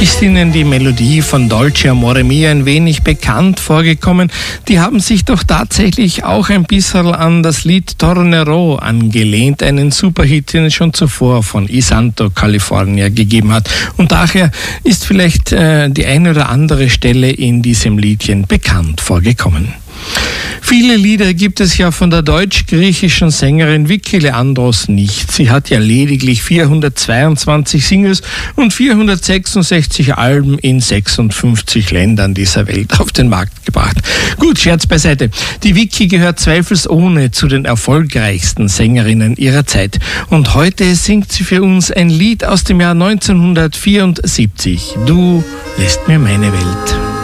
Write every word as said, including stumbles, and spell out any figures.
Ist Ihnen die Melodie von Dolce Amore Mio ein wenig bekannt vorgekommen? Die haben sich doch tatsächlich auch ein bisschen an das Lied Tornerò angelehnt, einen Superhit, den es schon zuvor von I Santo California gegeben hat. Und daher ist vielleicht äh, die eine oder andere Stelle in diesem Liedchen bekannt vorgekommen. Viele Lieder gibt es ja von der deutsch-griechischen Sängerin Vicky Leandros nicht. Sie hat ja lediglich vierhundertzweiundzwanzig Singles und vierhundertsechsundsechzig Alben in sechsundfünfzig Ländern dieser Welt auf den Markt gebracht. Gut, Scherz beiseite. Die Vicky gehört zweifelsohne zu den erfolgreichsten Sängerinnen ihrer Zeit. Und heute singt sie für uns ein Lied aus dem Jahr neunzehnhundertvierundsiebzig. Du lässt mir meine Welt.